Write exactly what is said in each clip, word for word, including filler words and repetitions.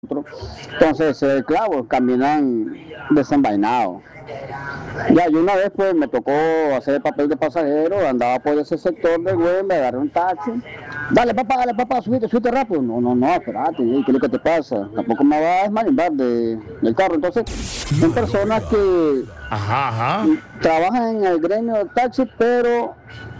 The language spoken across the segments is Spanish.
Entonces, eh, claro, caminan desenvainados. Ya, yo una vez pues me tocó hacer el papel de pasajero, andaba por ese sector del güey, me agarré un taxi. Dale papá, dale papá, subite, subite rápido. No, no, no, espérate, ¿qué es lo que te pasa? Tampoco me vas a desmarimbar de, del carro. Entonces, son personas que Ajá, ajá. trabajan en el gremio del taxi, pero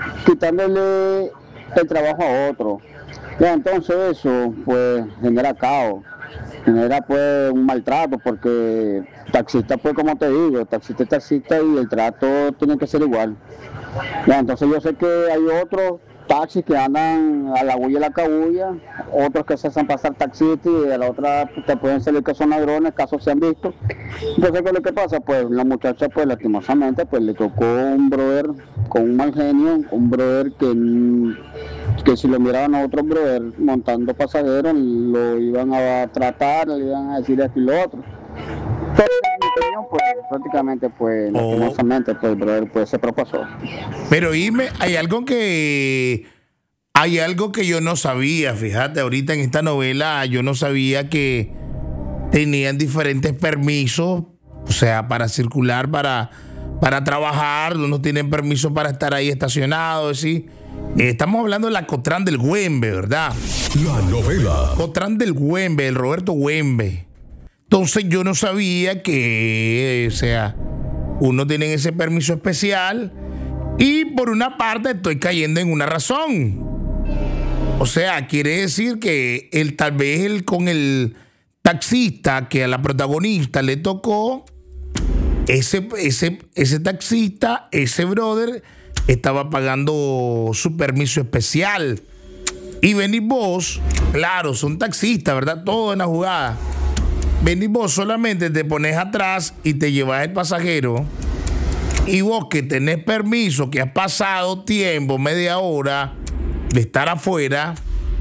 quitándole el trabajo a otro. Ya, entonces eso pues genera caos, genera pues un maltrato, porque taxista pues como te digo, taxista es taxista y el trato tiene que ser igual. Ya, entonces yo sé que hay otros taxis que andan a la bulla y la cabulla, otros que se hacen pasar taxistas y a la otra te pueden salir que son ladrones, casos se han visto. Entonces, ¿qué es lo que pasa? Pues la muchacha, pues lastimosamente, pues le tocó un brother con un mal genio, un brother que, que si lo miraban a otro brother montando pasajeros, lo iban a tratar, le iban a decir esto y lo otro. Pero en mi opinión, pues prácticamente, pues Oh. lastimosamente, pues el brother pues se propasó. Pero dime, hay algo que hay algo que yo no sabía, fíjate, ahorita en esta novela yo no sabía que tenían diferentes permisos, o sea, para circular, para, para trabajar, unos tienen permiso para estar ahí estacionados, ¿sí? Eh, estamos hablando de la Cotran del Güembe, ¿verdad? La novela. Cotran del Güembe, el Roberto Güembe. Entonces yo no sabía que, o sea, uno tiene ese permiso especial y por una parte estoy cayendo en una razón. O sea, quiere decir que él tal vez él con el taxista que a la protagonista le tocó, ese, ese, ese taxista, ese brother, estaba pagando su permiso especial. Y venís vos, claro, son taxistas, ¿verdad? Todo en la jugada. Venís vos solamente te pones atrás y te llevas el pasajero. Y vos que tenés permiso, que has pasado tiempo, media hora de estar afuera,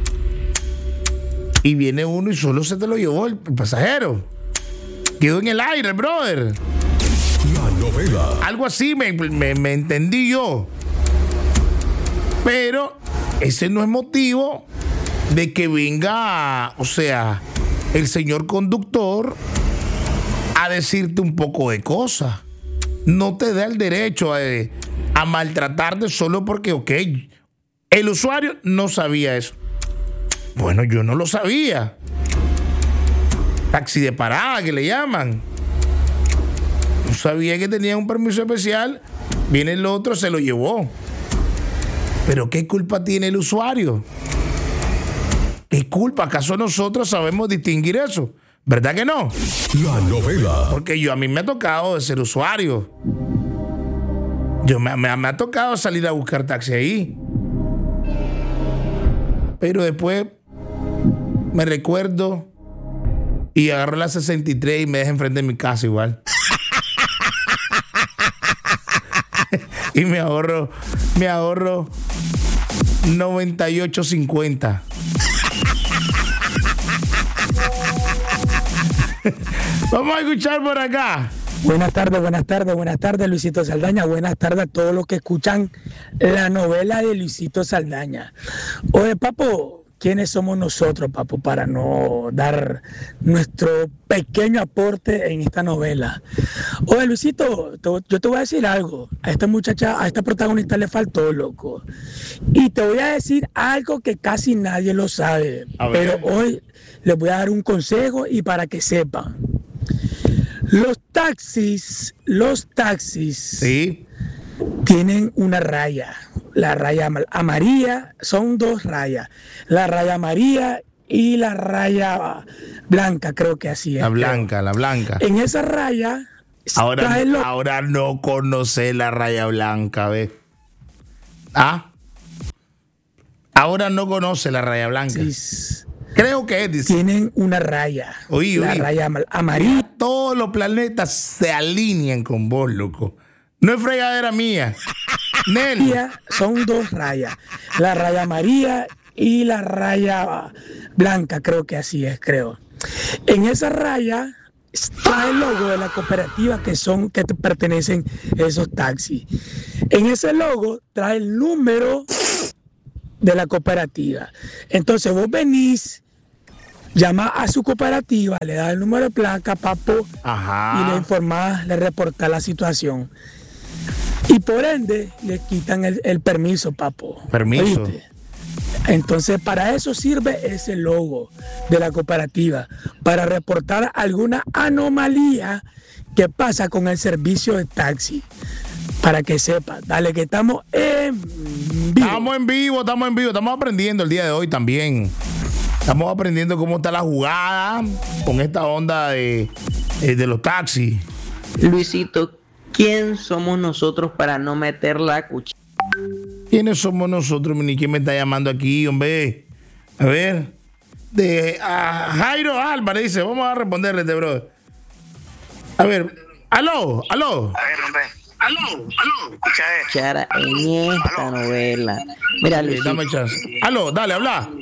y viene uno y solo se te lo llevó el pasajero. Quedó en el aire el brother. La novela. Algo así me, me, me entendí yo. Pero ese no es motivo de que venga, o sea, el señor conductor a decirte un poco de cosas. No te da el derecho a, a maltratarte solo porque, ok, el usuario no sabía eso. Bueno, yo no lo sabía. Taxi de parada, que le llaman. No sabía que tenía un permiso especial. Viene el otro, se lo llevó. Pero ¿qué culpa tiene el usuario? ¿Qué culpa? ¿Acaso nosotros sabemos distinguir eso? ¿Verdad que no? La novela. Porque yo a mí me ha tocado de ser usuario. Yo me, me, me ha tocado salir a buscar taxi ahí. Pero después me recuerdo y agarro la sesenta y tres y me dejo enfrente de mi casa igual. Y me ahorro, me ahorro noventa y ocho cincuenta. Vamos a escuchar por acá. Buenas tardes, buenas tardes, buenas tardes, Luisito Saldaña. Buenas tardes a todos los que escuchan la novela de Luisito Saldaña. Oye, papo, ¿quiénes somos nosotros, papo, para no dar nuestro pequeño aporte en esta novela? Oye, Luisito, te, yo te voy a decir algo. A esta muchacha, a esta protagonista le faltó, loco. Y te voy a decir algo que casi nadie lo sabe. Pero hoy les voy a dar un consejo y para que sepan. Los taxis, los taxis Sí. tienen una raya. La raya amarilla, son dos rayas. La raya amarilla y la raya blanca, creo que así es. La blanca, la blanca. En esa raya Ahora, trae lo- ahora no conoce la raya blanca, ¿ves? ¿Ah? Ahora no conoce la raya blanca. sí, Creo que es, dice. tienen una raya. Oí, la oí. raya am- amarilla. Todos los planetas se alinean con vos, loco. No es fregadera mía. Nelly. Son dos rayas. La raya amarilla y la raya blanca, creo que así es, creo. En esa raya está el logo de la cooperativa que son que te pertenecen esos taxis. En ese logo trae el número de la cooperativa. Entonces vos venís llama a su cooperativa, le da el número de placa, papo, Ajá. y le informa, le reporta la situación. Y por ende, le quitan el, el permiso, papo. Permiso. ¿Oíste? Entonces, para eso sirve ese logo de la cooperativa, para reportar alguna anomalía que pasa con el servicio de taxi. Para que sepa, dale que estamos en vivo. Estamos en vivo, estamos en vivo, estamos aprendiendo el día de hoy también. Estamos aprendiendo cómo está la jugada con esta onda de, de los taxis. Luisito, ¿quién somos nosotros para no meter la cuchara? ¿Quiénes somos nosotros, ni quién me está llamando aquí, hombre? A ver, de a Jairo Álvarez dice, vamos a responderle, este brother. A ver, aló, aló. A ver, hombre. Aló, aló. Escucha, eh. Cuchara en esta Aló. novela. Mira, Eh, Luisito, dame chance. Aló, dale, habla. A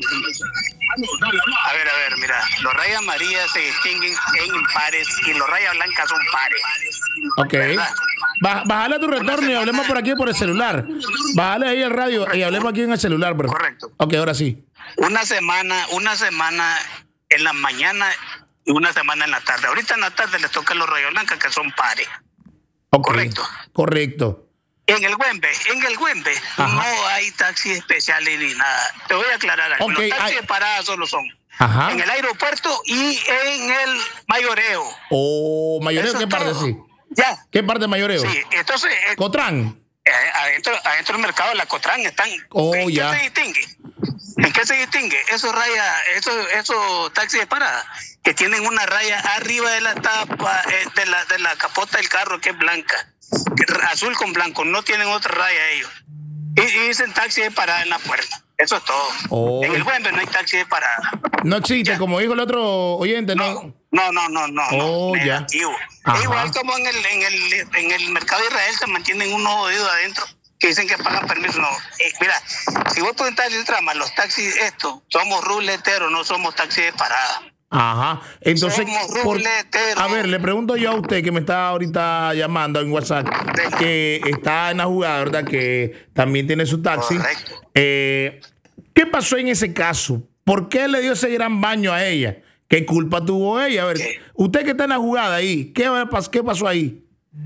ver, a ver, mira. Los rayas amarillas se distinguen en impares y los rayas blancas son pares. Ok. ¿Verdad? Ba- Bájale a tu retorno y hablemos por aquí por el celular. Bájale ahí el radio y hablemos aquí en el celular, bro. Correcto. Ok, ahora sí. Una semana, una semana en la mañana y una semana en la tarde. Ahorita en la tarde les toca los rayas blancas que son pares. Ok. Correcto. Correcto. En el Güembe, en el Güembe Ajá. no hay taxis especiales ni nada. Te voy a aclarar algo. Ok, Los taxis hay- de parada solo son Ajá. en el aeropuerto y en el mayoreo. Oh, mayoreo, Eso ¿qué es parte todo. sí? Ya. ¿Qué parte de mayoreo? Sí, entonces eh, Cotrán. eh, adentro, adentro del mercado de la Cotran están. Oh, ¿En ya. qué se distingue? ¿En qué se distingue? Esos rayas, esos, esos taxis de parada que tienen una raya arriba de la tapa eh, de la de la capota del carro que es blanca, que es azul con blanco, no tienen otra raya ellos. Y, y dicen taxi de parada en la puerta. Eso es todo. Oh. En el Güembe no hay taxi de parada. No existe, Ya. como dijo el otro oyente, ¿no? No, no, no, no, no. Oh, no, ya. negativo. Ajá. Igual como en el, en el en el mercado de Israel se mantienen unos jodidos adentro que dicen que pagan permiso. No, eh, mira, si vos preguntás el trama, los taxis, esto, somos ruleteros, no somos taxis de parada. Ajá. Entonces, Somos por- ruleteros. a ver, le pregunto yo a usted que me está ahorita llamando en WhatsApp, que está en la jugada, ¿verdad? Que también tiene su taxi. Correcto. Eh, ¿Qué pasó en ese caso? ¿Por qué le dio ese gran baño a ella? ¿Qué culpa tuvo ella? A ver, ¿Qué? usted que está en la jugada ahí, ¿qué, pas- qué pasó ahí?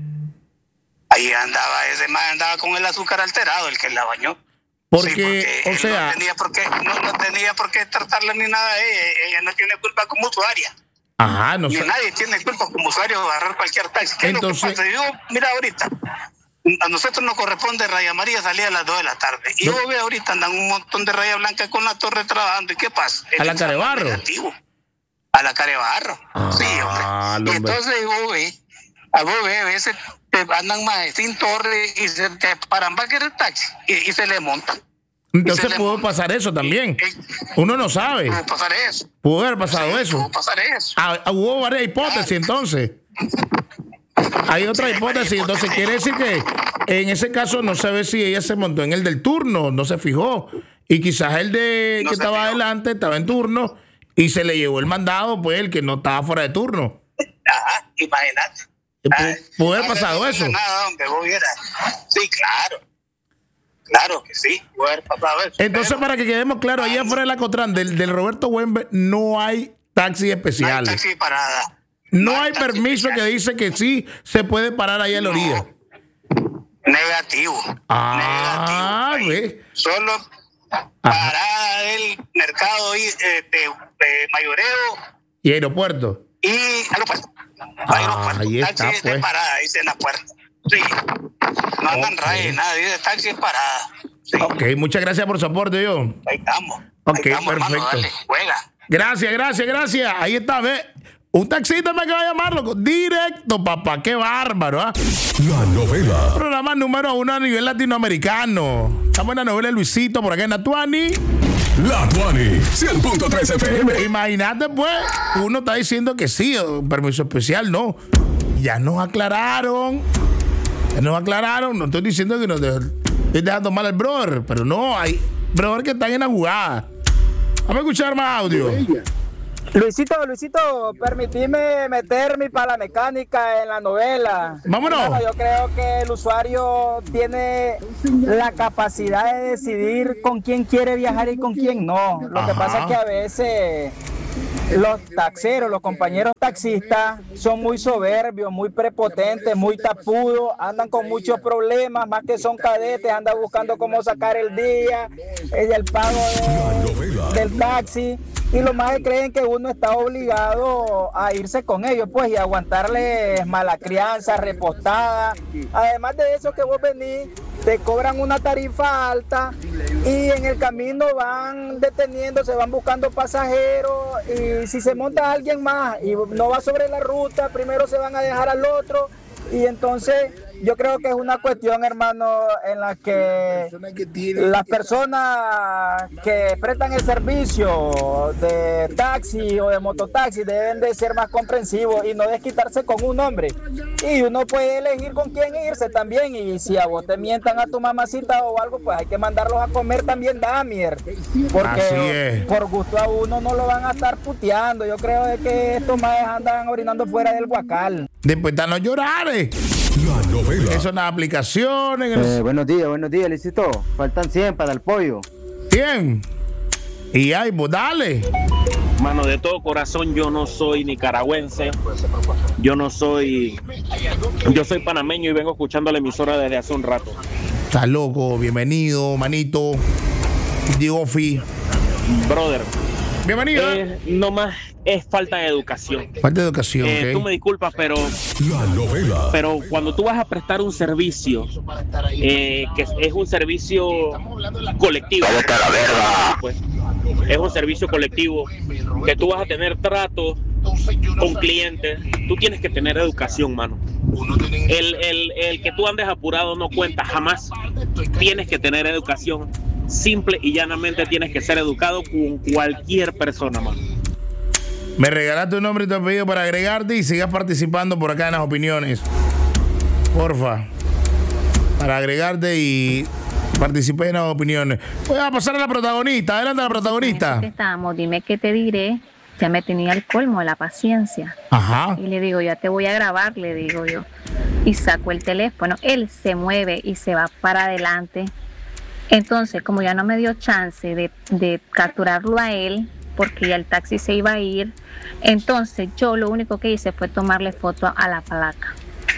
Ahí andaba, ese man andaba con el azúcar alterado, el que la bañó. Porque, Sí, o él sea, no tenía por qué, no, no tenía por qué tratarla ni nada de ella. Ella no tiene culpa como usuaria. ajá, no Ni sé. nadie tiene culpa como usuario de agarrar cualquier taxi. ¿Qué Entonces- es lo que pasa? Yo, mira ahorita, a nosotros nos corresponde Raya María salir a las dos de la tarde. Y No. vos ves ahorita andan un montón de Raya Blanca con la torre trabajando. ¿Y qué pasa? ¿A la El Carebarro? examen negativo. A la Carebarro. Ah, Sí, hombre. hombre. Y entonces vos ves, a vos ves, a veces te andan más sin torre y se te paran para querer taxi y, y se le montan. Entonces se le pudo monta. pasar eso también. Eh, Uno no sabe. Pudo pasar eso. Pudo haber pasado Sí, eso. Pudo pasar eso. Ah, ah, hubo varias hipótesis entonces. Hay otra Sí, hipótesis. varias Entonces hipótesis. quiere decir que en ese caso no se ve si ella se montó en el del turno, no se fijó. Y quizás el de No que se estaba fijó. adelante estaba en turno y se le llevó el mandado, pues el que no estaba fuera de turno. Ajá, imagínate. Eh, pu- Ay, pudo haber no, pasado no, no, eso. Nada, hombre, vos vieras. Sí, claro. Claro que sí, pudo haber pasado eso. Entonces, Pero para que quedemos claros, allá afuera de la Cotrán, del, del Roberto Wembe, no hay taxis no hay especiales. taxi de parada. No hay taxi permiso que especial. dice que sí se puede parar ahí en la orilla. Negativo. Ah, negativo. ve. Solo parada del mercado y, eh, de, de mayoreo Y aeropuerto. y aeropuerto. Ah, Aeropuerto. ahí está, Taxi de pues. parada, dice en la puerta. Sí. No andan Ok. rayas, nada, dice taxi de parada. Sí. Ok, muchas gracias por su aporte, yo. Ahí estamos. Ok, Ahí estamos, hermano, perfecto. dale, juega. Gracias, gracias, gracias. Ahí está, ve. Un taxista me acaba de llamar, loco. Directo, papá. Qué bárbaro, ¿ah? La novela. Programa número uno a nivel latinoamericano. Estamos en la novela de Luisito por acá en Natuani. La Tuani. cien punto tres F M. Imagínate, pues, uno está diciendo que sí, un permiso especial, no. Ya nos aclararon. Ya nos aclararon. No estoy diciendo que nos de- estoy dejando mal al brother, pero no, hay brother que están en la jugada. Vamos a escuchar más audio. Luisito, Luisito, permitime meterme para la mecánica en la novela. Vámonos. Hermano, yo creo que el usuario tiene la capacidad de decidir con quién quiere viajar y con quién no. Lo que Ajá. pasa es que a veces los taxeros, los compañeros taxistas son muy soberbios, muy prepotentes, muy tapudos, andan con muchos problemas, más que son cadetes, andan buscando cómo sacar el día, el pago de, del taxi, y lo más que creen que uno está obligado a irse con ellos, pues, y aguantarles mala crianza, repostada. Además de eso, que vos venís, te cobran una tarifa alta y en el camino van deteniendo, se van buscando pasajeros, y si se monta alguien más y no va sobre la ruta, primero se van a dejar al otro, y entonces yo creo que es una cuestión, hermano, en la que las personas que prestan el servicio de taxi o de mototaxi deben de ser más comprensivos y no desquitarse con un hombre. Y uno puede elegir con quién irse también, y si a vos te mientan a tu mamacita o algo, pues hay que mandarlos a comer también, Damier, porque por gusto a uno no lo van a estar puteando. Yo creo de que estos maes andan orinando fuera del guacal. Después están los llorares. La novela. Eso en las aplicaciones. Eh, buenos días, buenos días, Luisito. Faltan cien para el pollo. cien. Y ay, pues dale. Mano, de todo corazón, yo no soy nicaragüense. Yo no soy. Yo soy panameño y vengo escuchando la emisora desde hace un rato. Estás loco, bienvenido, manito. Diofi. Brother. Bienvenido. Eh, no más es falta de educación. Falta de educación. Eh, okay. Tú me disculpas, pero. La novela. Pero cuando tú vas a prestar un servicio, eh, que es un servicio colectivo. Pues, es un servicio colectivo que tú vas a tener trato con clientes. Tú tienes que tener educación, mano. El, el, el que tú andes apurado no cuenta jamás. Tienes que tener educación. Simple y llanamente tienes que ser educado con cualquier persona, mano. Me regalaste un nombre y tu apellido para agregarte y sigas participando por acá en las opiniones. Porfa. Para agregarte y participé en las opiniones. Voy a pasar a la protagonista. Adelante a la protagonista. Estamos, dime qué te diré. Ya me tenía el colmo de la paciencia. Ajá. Y le digo, ya te voy a grabar, le digo yo. Y saco el teléfono. Él se mueve y se va para adelante. Entonces, como ya no me dio chance de, de capturarlo a él, porque ya el taxi se iba a ir, entonces yo lo único que hice fue tomarle foto a la placa.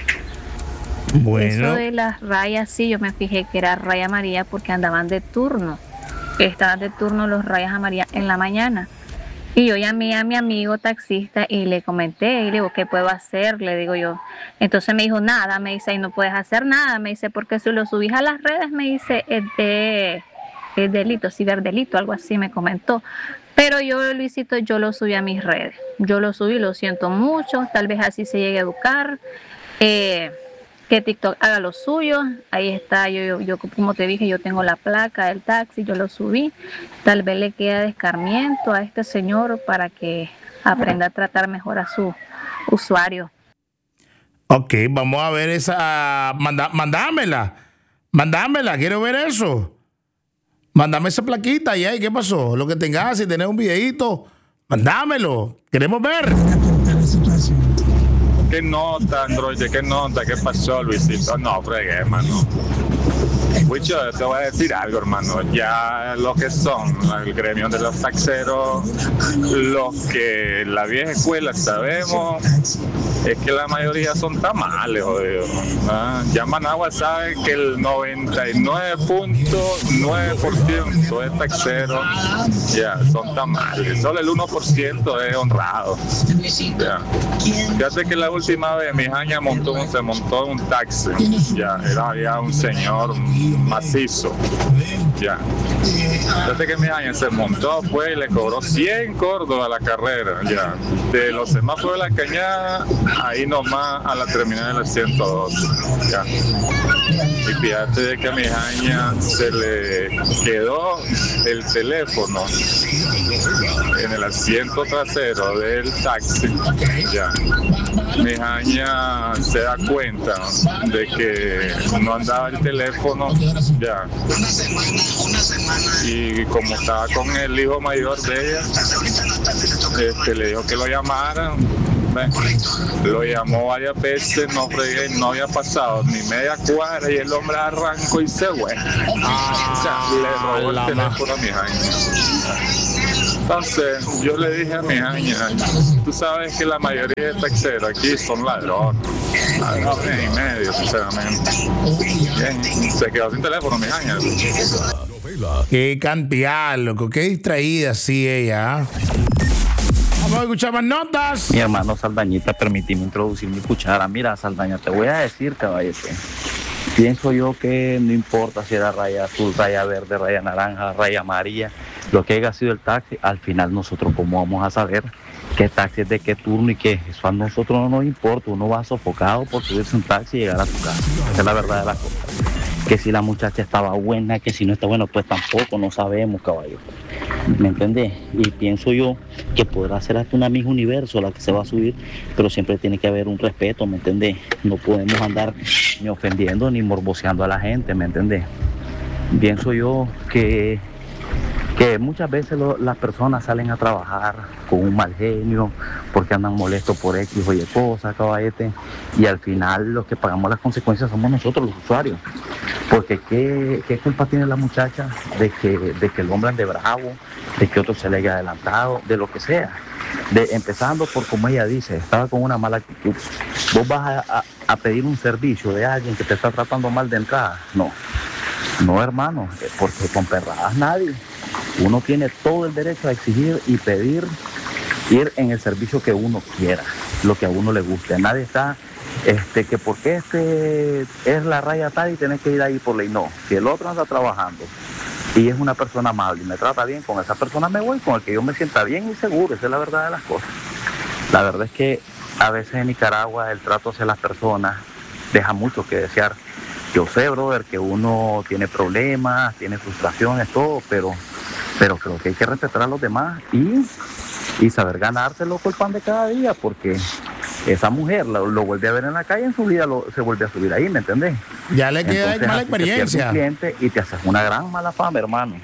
Bueno. Eso de las rayas, sí, yo me fijé que era raya amarilla porque andaban de turno. Estaban de turno los rayas amarillas en la mañana. Y yo llamé a mi amigo taxista y le comenté, y le digo, ¿qué puedo hacer? Le digo yo. Entonces me dijo, nada, me dice, y no puedes hacer nada. Me dice, porque si lo subís a las redes, me dice, es de es delito, ciberdelito, algo así me comentó. Pero yo, Luisito, yo lo subí a mis redes. Yo lo subí, lo siento mucho, tal vez así se llegue a educar. Eh, que TikTok haga lo suyo. Ahí está, yo, yo, yo como te dije, yo tengo la placa del taxi, yo lo subí. Tal vez le queda de escarmiento a este señor para que aprenda a tratar mejor a su usuario. Ok, vamos a ver esa. Manda, mandámela. Mandámela, quiero ver eso. Mándame esa plaquita y ahí, ¿qué pasó? Lo que tengas, si tenés un videito, mandámelo. Queremos ver. ¿Qué nota, Android? ¿Qué nota? ¿Qué pasó, Luisito? No, fregué, hermano. Wicho, te voy a decir algo, hermano. Ya lo que son el gremio de los taxeros, los que la vieja escuela sabemos, es que la mayoría son tamales, jodido. ¿Ah? Ya Managua sabe que el noventa y nueve punto nueve por ciento es taxero, ya, son tamales. Solo el uno por ciento es honrado. Ya. Fíjate que la última vez mi jaña montó, se montó en un taxi, ya, era ya un señor macizo, ya. Fíjate que mi jaña se montó, pues, y le cobró cien córdobas a la carrera, ya. De los semáforos de la Cañada, ahí nomás a la terminal de la ciento doce, ya. Y fíjate de que a mi jaña se le quedó el teléfono en el asiento trasero del taxi, ya. Mi jaña se da cuenta de que no andaba el teléfono, ya. Y como estaba con el hijo mayor de ella, este, le dijo que lo llamaran. Lo llamó varias veces, no fregué, no había pasado ni media cuadra y el hombre arrancó y se fue. Ah, o sea, le robó el teléfono a mi jaña. Entonces, yo le dije a mi aña, tú sabes que la mayoría de taxeros aquí son ladrones, ladrones y medio, sinceramente. Bien, se quedó sin teléfono, mi aña. Qué cantidad, loco, qué distraída, sí, ella. ¿eh? Vamos a escuchar más notas. Mi hermano Saldañita, permíteme introducir mi cuchara. Mira, Saldaña, te voy a decir, caballete. Pienso yo que no importa si era raya azul, raya verde, raya naranja, raya amarilla, lo que haya sido el taxi, al final nosotros cómo vamos a saber qué taxi es de qué turno y qué. Eso a nosotros no nos importa, uno va sofocado por subirse un taxi y llegar a su casa. Esa es la verdad de las cosas. Que si la muchacha estaba buena, que si no está buena, pues tampoco, no sabemos, caballo. ¿Me entendés? Y pienso yo que podrá ser hasta una misma universo la que se va a subir, pero siempre tiene que haber un respeto, ¿me entendés? No podemos andar ni ofendiendo ni morboseando a la gente, ¿me entendés? Pienso yo que, que muchas veces lo, las personas salen a trabajar con un mal genio porque andan molestos por X o Y cosas, caballete, y al final los que pagamos las consecuencias somos nosotros, los usuarios. Porque ¿qué, qué culpa tiene la muchacha de que, de que el hombre ande bravo, de que otro se le haya adelantado, de lo que sea? De, empezando por como ella dice, estaba con una mala actitud. ¿Vos vas a, a, a pedir un servicio de alguien que te está tratando mal de entrada? No, no, hermano, porque con perradas nadie. Uno tiene todo el derecho a exigir y pedir ir en el servicio que uno quiera, lo que a uno le guste. Nadie está... Este, que porque este es la raya tal y tenés que ir ahí por ley. No, si el otro anda trabajando y es una persona amable y me trata bien, con esa persona me voy, con el que yo me sienta bien y seguro. Esa es la verdad de las cosas. La verdad es que a veces en Nicaragua el trato hacia las personas deja mucho que desear. Yo sé, brother, que uno tiene problemas, tiene frustraciones, todo, pero, pero creo que hay que respetar a los demás y, y saber ganárselo por el pan de cada día, porque esa mujer lo, lo vuelve a ver en la calle, en su vida lo, se vuelve a subir ahí, ¿me entendés? Ya le queda Entonces, mala así te experiencia. pierdes un cliente y te haces una gran mala fama, hermano.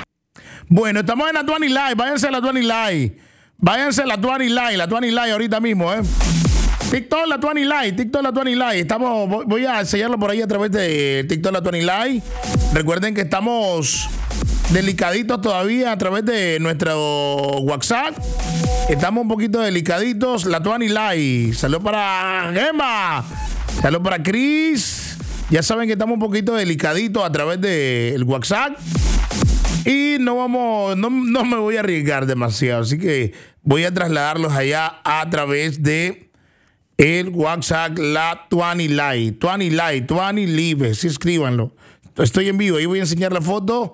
Bueno, estamos en la Tuani Live. Váyanse a la Tuani Live. Váyanse a la Tuani Live. La Tuani Live ahorita mismo, ¿eh? TikTok la Tuani Live. TikTok la Tuani Live. Estamos, voy a enseñarlo por ahí a través de TikTok la Tuani Live. Recuerden que estamos delicaditos todavía a través de nuestro WhatsApp. Estamos un poquito delicaditos. La Tuani Live. Saludos para Gemma. Saludos para Chris. Ya saben que estamos un poquito delicaditos a través del WhatsApp. Y no vamos, no, no me voy a arriesgar demasiado. Así que voy a trasladarlos allá a través de el WhatsApp, la Tuani Live. Tuani Live, Tuani Live. Sí, escríbanlo. Estoy en vivo. Ahí voy a enseñar la foto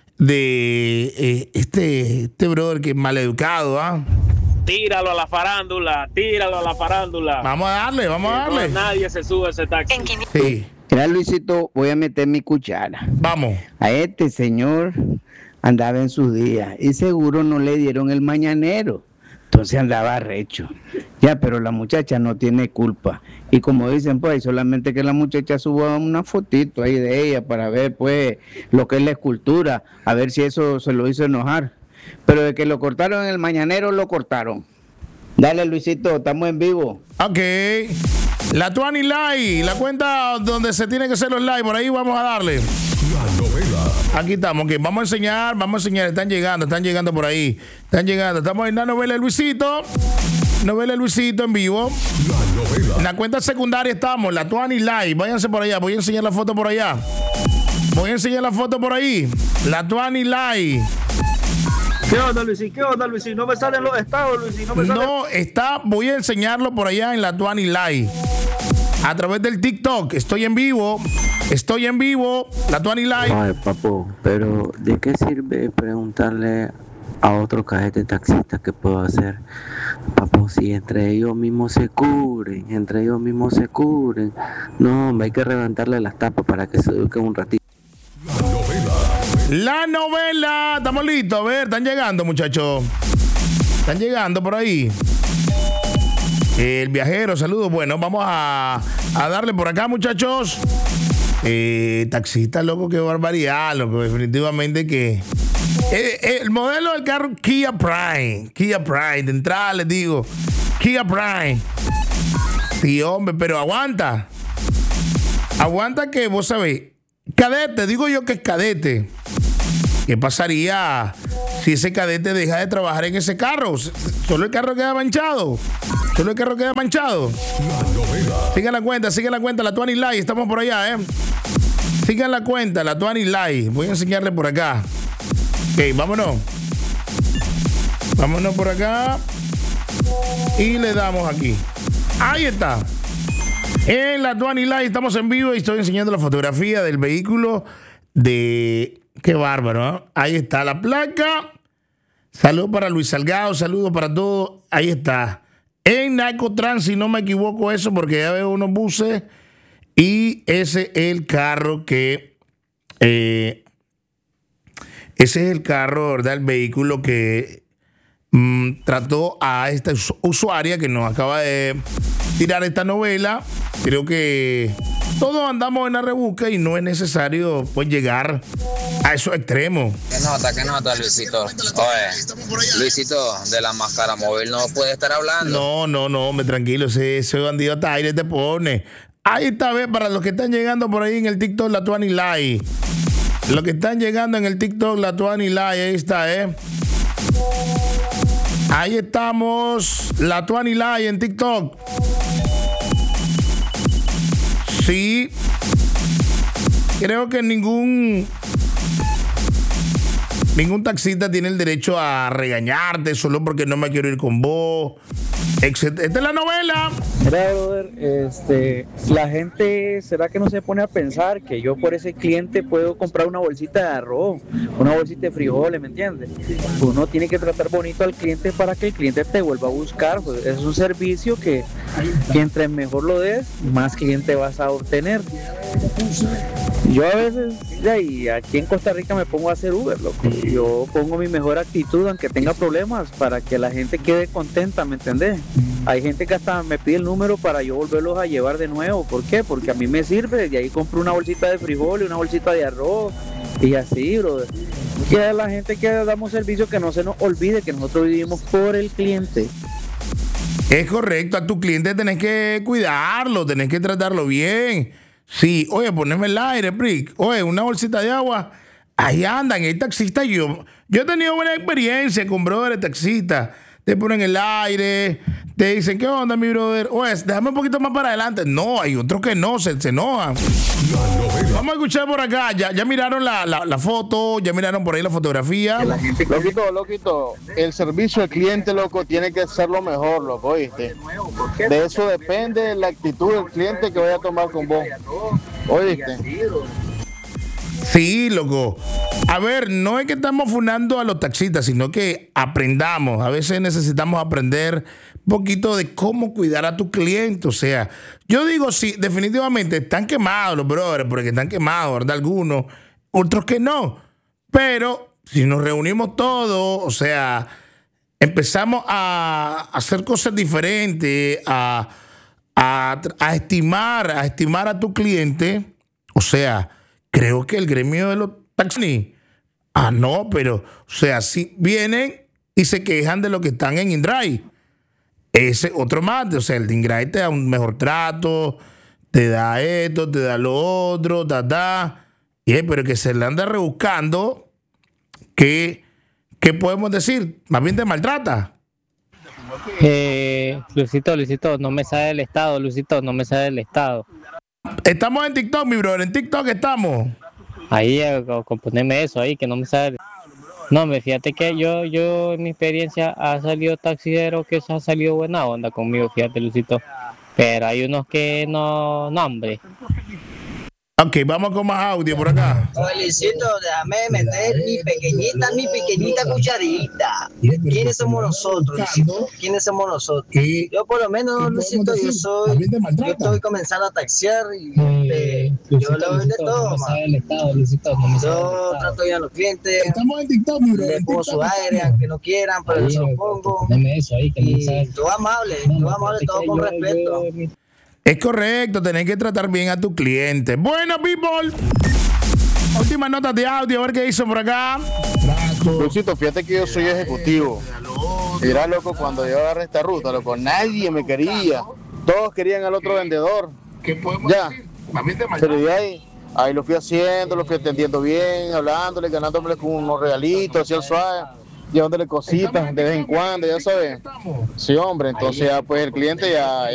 de eh, este, este brother que es maleducado, ¿ah? ¿eh? Tíralo a la farándula, tíralo a la farándula. Vamos a darle, vamos a darle. No, nadie se sube a ese taxi. Sí. Mira, Luisito, voy a meter mi cuchara. Vamos. A este señor andaba en sus días y seguro no le dieron el mañanero. Entonces andaba recho. Ya, pero la muchacha no tiene culpa. Y como dicen, pues, solamente que la muchacha suba una fotito ahí de ella para ver, pues, lo que es la escultura, a ver si eso se lo hizo enojar. Pero de que lo cortaron en el mañanero, lo cortaron. Dale, Luisito, estamos en vivo. Ok. La Tuani Live, la cuenta donde se tiene que hacer los live, por ahí vamos a darle. La novela. Aquí estamos, ok. Vamos a enseñar, vamos a enseñar. Están llegando, están llegando por ahí. Están llegando. Estamos en la novela de Luisito. Novela de Luisito en vivo. La novela. En la cuenta secundaria estamos, la Tuani Live. Váyanse por allá, voy a enseñar la foto por allá. Voy a enseñar la foto por ahí. La Tuani Live. ¿Qué onda, Luisín? ¿Qué onda, Luisín? No me salen los estados, Luisín. No, me salen... no está, voy a enseñarlo por allá en la Tuani Live. A través del TikTok. Estoy en vivo. Estoy en vivo. La Tuani Live. Ay, papo, pero ¿de qué sirve preguntarle a otro cajete taxista qué puedo hacer? Papo, si entre ellos mismos se cubren, entre ellos mismos se cubren. No, hombre, hay que levantarle las tapas para que se eduquen un ratito. La novela. Estamos listos. A ver, están llegando, muchachos. Están llegando por ahí. El viajero, saludos. Bueno, vamos a, a darle por acá, muchachos. Eh, taxista, loco, qué barbaridad, loco. Definitivamente que... Eh, el modelo del carro Kia Prime. Kia Prime. De entrada les digo. Kia Prime. Sí, hombre, pero aguanta. Aguanta que vos sabés. Cadete, digo yo que es cadete. ¿Qué pasaría si ese cadete deja de trabajar en ese carro. Solo el carro queda manchado. Solo el carro queda manchado. Sigan la cuenta, sigan la cuenta, la Tuani Live. Estamos por allá, ¿eh? Sigan la cuenta, la Tuani Live. Voy a enseñarle por acá. Ok, vámonos. Vámonos por acá. Y le damos aquí. Ahí está. En la Tuani Live estamos en vivo y estoy enseñando la fotografía del vehículo de... Qué bárbaro, ¿eh? Ahí está la placa. Saludos para Luis Salgado, saludos para todos. Ahí está. En Narcotrans, si no me equivoco eso, porque ya veo unos buses. Y ese es el carro que... Eh, ese es el carro, ¿verdad? El vehículo que mmm, trató a esta usuaria que nos acaba de tirar esta novela. Creo que todos andamos en la rebusca y no es necesario pues llegar a esos extremos. ¿Qué nota, qué nota, Luisito? Oye, Luisito, de la máscara móvil no puede estar hablando. No, no, no, me tranquilo, ese, ese bandido hasta aire te pone. Ahí está, ve, para los que están llegando por ahí en el TikTok, la Tuani Live. Los que están llegando en el TikTok, la Tuani Live, ahí está, ¿eh? Ahí estamos, la Tuani Live en TikTok. Sí, creo que ningún ningún taxista tiene el derecho a regañarte solo porque no me quiero ir con vos, etcétera. Esta es la novela. Mira, brother, este, la gente, ¿será que no se pone a pensar que yo por ese cliente puedo comprar una bolsita de arroz, una bolsita de frijoles, ¿me entiendes? Uno tiene que tratar bonito al cliente para que el cliente te vuelva a buscar, pues es un servicio que, que entre mejor lo des, más cliente vas a obtener. Yo a veces, y aquí en Costa Rica me pongo a hacer Uber, loco. Yo pongo mi mejor actitud aunque tenga problemas para que la gente quede contenta, ¿me entendés? Hay gente que hasta me pide el número para yo volverlos a llevar de nuevo. ¿Por qué? Porque a mí me sirve. Y ahí compro una bolsita de frijoles, una bolsita de arroz y así, brother. Que a la gente que damos servicio que no se nos olvide que nosotros vivimos por el cliente. Es correcto, a tu cliente tenés que cuidarlo, tenés que tratarlo bien. Sí, oye, poneme el aire, Brick. Oye, una bolsita de agua. Ahí andan, hay taxistas. Yo, yo he tenido buena experiencia con brothers taxistas. Te ponen el aire, te dicen, ¿qué onda, mi brother? Oye, déjame un poquito más para adelante. No, hay otros que no, se, se enojan. Vamos a escuchar por acá. Ya, ya miraron la, la, la foto, ya miraron por ahí la fotografía. Loquito, loquito, el servicio al cliente, loco, tiene que ser lo mejor, loco, ¿oíste? De eso depende la actitud del cliente que vaya a tomar con vos, ¿oíste? Sí, loco. A ver, no es que estamos funando a los taxistas, sino que aprendamos. A veces necesitamos aprender un poquito de cómo cuidar a tu cliente. O sea, yo digo, sí, definitivamente están quemados los brothers, porque están quemados, ¿verdad? Algunos, otros que no. Pero si nos reunimos todos, o sea, empezamos a hacer cosas diferentes, a, a, a estimar, a estimar a tu cliente, o sea, creo que el gremio de los taxis, ah, no, pero, o sea, si vienen y se quejan de lo que están en InDrive, ese otro más, o sea, el de InDrive te da un mejor trato, te da esto, te da lo otro, ta, ta, y, eh, pero que se le anda rebuscando, ¿qué, qué podemos decir? Más bien te maltrata. Eh, Luisito, Luisito, no me sale el estado, Luisito, no me sale el estado. Estamos en TikTok, mi brother, en TikTok estamos. Ahí, eh, componeme eso ahí, que no me sale. No, me fíjate que yo, yo en mi experiencia ha salido taxidero que se ha salido buena onda conmigo, fíjate, Luisito. Pero hay unos que no, no, hombre. Ok, vamos con más audio por acá. Luisito, déjame meter mi pequeñita, mi pequeñita cucharita. ¿Quiénes somos nosotros, Luisito? ¿Quiénes somos nosotros? Yo por lo menos, Luisito, yo soy, yo estoy comenzando a taxiar y eh, yo lo doy de todo, man. Yo trato bien a los clientes, le pongo su aire, aunque no quieran, pero yo se lo pongo. Y todo amable, todo amable, todo con respeto. Es correcto, tenés que tratar bien a tu cliente. Bueno, people, últimas notas de audio, a ver qué hizo por acá. Luisito, fíjate que yo soy ejecutivo. Mira, loco, cuando yo agarré esta ruta, loco, nadie me quería. Todos querían al otro vendedor. ¿Qué podemos ya. decir? Pero de ahí, ahí lo fui haciendo, lo fui atendiendo bien, hablándole, ganándole con unos regalitos, así al suave. llevándole cositas de vez en cuando, ya sabes. Sí, hombre, entonces ya pues el cliente ya,